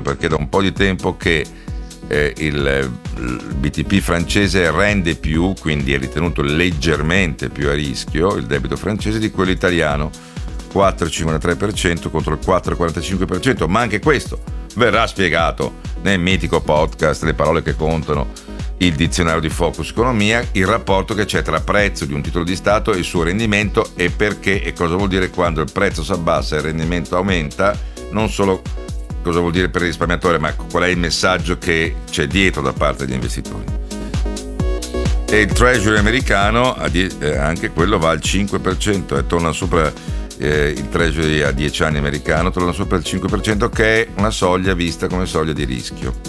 perché da un po' di tempo che il BTP francese rende più, quindi è ritenuto leggermente più a rischio il debito francese di quello italiano, 4,53% contro il 4,45%, ma anche questo verrà spiegato nel mitico podcast Le parole che contano, il dizionario di Focus Economia, il rapporto che c'è tra prezzo di un titolo di Stato e il suo rendimento, e perché e cosa vuol dire quando il prezzo si abbassa e il rendimento aumenta, non solo cosa vuol dire per il risparmiatore, ma qual è il messaggio che c'è dietro da parte degli investitori. E il Treasury americano, anche quello va al 5% e torna sopra il Treasury a 10 anni americano, torna sopra il 5%, che è una soglia vista come soglia di rischio.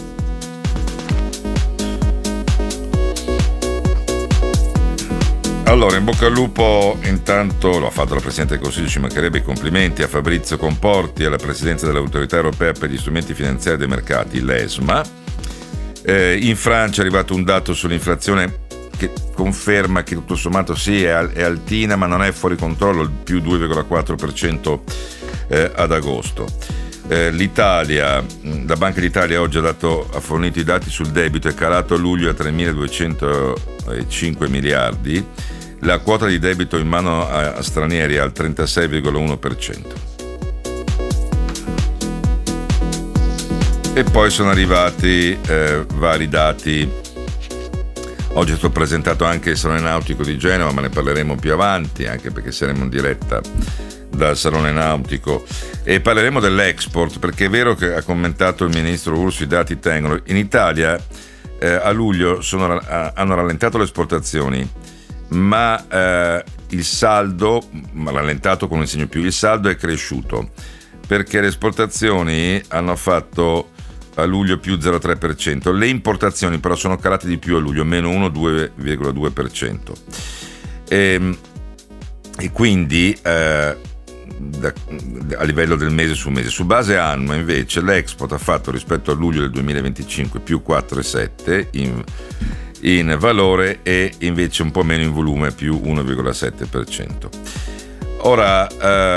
Allora, in bocca al lupo, intanto lo ha fatto la Presidente del Consiglio, ci mancherebbe, i complimenti a Fabrizio Comporti, alla Presidenza dell'Autorità Europea per gli strumenti finanziari dei mercati, l'ESMA. In Francia è arrivato un dato sull'inflazione che conferma che tutto sommato sì, è altina, ma non è fuori controllo, il più 2,4% ad agosto. L'Italia, la Banca d'Italia oggi ha fornito i dati sul debito, è calato a luglio a 3.205 miliardi, la quota di debito in mano a stranieri è al 36,1%. E poi sono arrivati vari dati. Oggi è stato presentato anche il Salone Nautico di Genova, ma ne parleremo più avanti, anche perché saremo in diretta dal Salone Nautico, e parleremo dell'export, perché è vero che ha commentato il ministro Urso, i dati tengono. In Italia a luglio hanno rallentato le esportazioni, ma il saldo, rallentato con un segno più, il saldo è cresciuto, perché le esportazioni hanno fatto a luglio più 0,3%, le importazioni però sono calate di più a luglio, meno 2,2%. E quindi a livello del mese su mese, su base annua invece l'export ha fatto rispetto a luglio del 2025 più 4,7% in valore, e invece un po' meno in volume, più 1,7%. Ora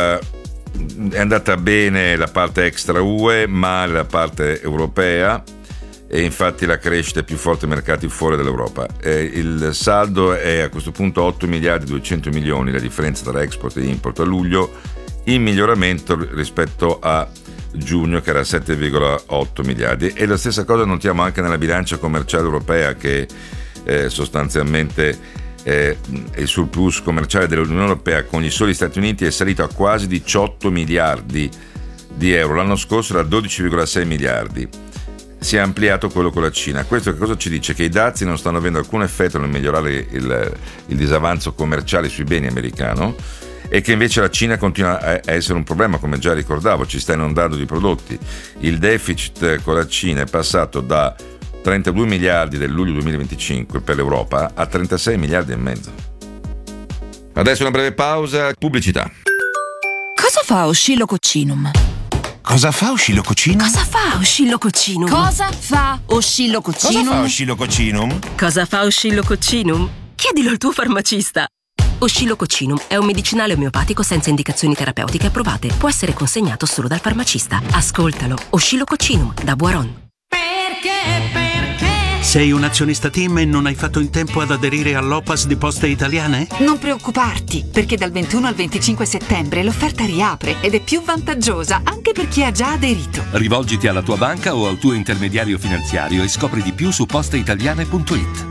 è andata bene la parte extra UE, male la parte europea, e infatti la crescita è più forte nei mercati fuori dall'Europa. Il saldo è a questo punto 8 miliardi 200 milioni, la differenza tra export e import a luglio, in miglioramento rispetto a giugno che era 7,8 miliardi. E la stessa cosa notiamo anche nella bilancia commerciale europea, che sostanzialmente il surplus commerciale dell'Unione Europea con gli soli Stati Uniti è salito a quasi 18 miliardi di euro, l'anno scorso era 12,6 miliardi, si è ampliato quello con la Cina. Questo che cosa ci dice? Che i dazi non stanno avendo alcun effetto nel migliorare il disavanzo commerciale sui beni americano, e che invece la Cina continua a essere un problema, come già ricordavo, ci sta inondando di prodotti. Il deficit con la Cina è passato da 32 miliardi del luglio 2025 per l'Europa a 36 miliardi e mezzo. Adesso una breve pausa, pubblicità. Cosa fa Oscillococcinum? Cosa fa Oscillococcinum? Cosa fa Oscillococcinum? Cosa fa Oscillococcinum? Cosa fa Oscillococcinum? Cosa fa Oscillococcinum? Chiedilo al tuo farmacista. Oscillococcinum è un medicinale omeopatico senza indicazioni terapeutiche approvate. Può essere consegnato solo dal farmacista. Ascoltalo. Oscillococcinum da Boiron. Perché? Sei un azionista TIM e non hai fatto in tempo ad aderire all'OPAS di Poste Italiane? Non preoccuparti, perché dal 21 al 25 settembre l'offerta riapre ed è più vantaggiosa anche per chi ha già aderito. Rivolgiti alla tua banca o al tuo intermediario finanziario e scopri di più su posteitaliane.it.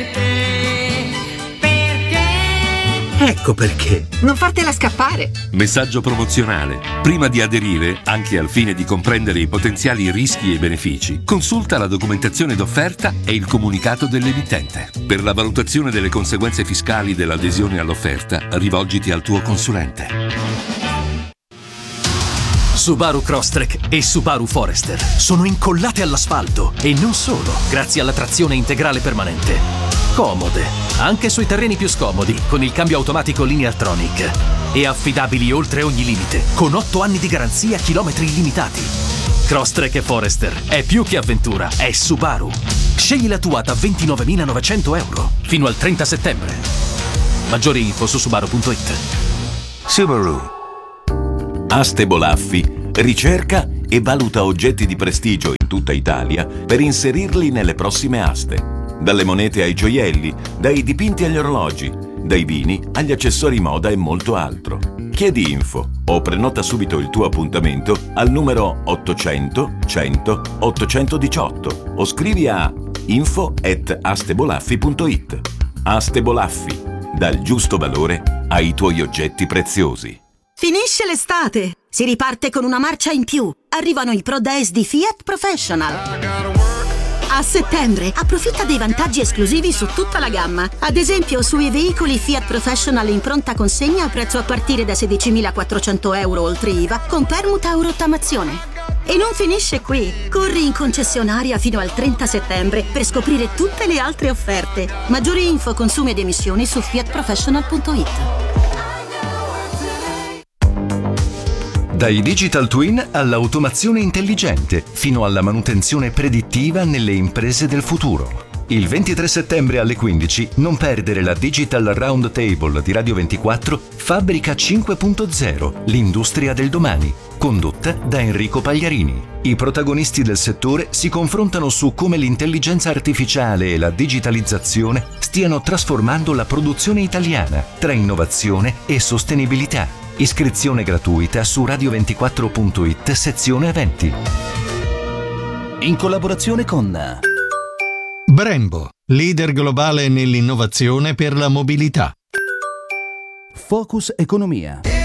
Ecco perché. Non fartela scappare. Messaggio promozionale. Prima di aderire, anche al fine di comprendere i potenziali rischi e benefici, consulta la documentazione d'offerta e il comunicato dell'emittente. Per la valutazione delle conseguenze fiscali dell'adesione all'offerta, rivolgiti al tuo consulente. Subaru Crosstrek e Subaru Forester sono incollate all'asfalto, e non solo, grazie alla trazione integrale permanente. Comode, anche sui terreni più scomodi, con il cambio automatico Lineartronic. E affidabili oltre ogni limite, con 8 anni di garanzia, chilometri illimitati. Crosstrek e Forester è più che avventura, è Subaru. Scegli la tua da 29.900 euro fino al 30 settembre. Maggiori info su subaru.it. Subaru. Aste Bolaffi ricerca e valuta oggetti di prestigio in tutta Italia per inserirli nelle prossime aste. Dalle monete ai gioielli, dai dipinti agli orologi, dai vini agli accessori moda e molto altro. Chiedi info o prenota subito il tuo appuntamento al numero 800 100 818 o scrivi a info@astebolaffi.it. Aste Bolaffi, dal giusto valore ai tuoi oggetti preziosi. Finisce l'estate! Si riparte con una marcia in più. Arrivano i Pro Days di Fiat Professional. A settembre approfitta dei vantaggi esclusivi su tutta la gamma. Ad esempio sui veicoli Fiat Professional in pronta consegna a prezzo a partire da 16.400 euro oltre IVA con permuta o rottamazione. E non finisce qui. Corri in concessionaria fino al 30 settembre per scoprire tutte le altre offerte. Maggiori info, consumi ed emissioni su fiatprofessional.it. Dai digital twin all'automazione intelligente, fino alla manutenzione predittiva nelle imprese del futuro. Il 23 settembre alle 15 non perdere la Digital Round Table di Radio 24 Fabbrica 5.0, l'industria del domani, condotta da Enrico Pagliarini. I protagonisti del settore si confrontano su come l'intelligenza artificiale e la digitalizzazione stiano trasformando la produzione italiana tra innovazione e sostenibilità. Iscrizione gratuita su radio24.it sezione eventi. In collaborazione con Brembo, leader globale nell'innovazione per la mobilità. Focus Economia.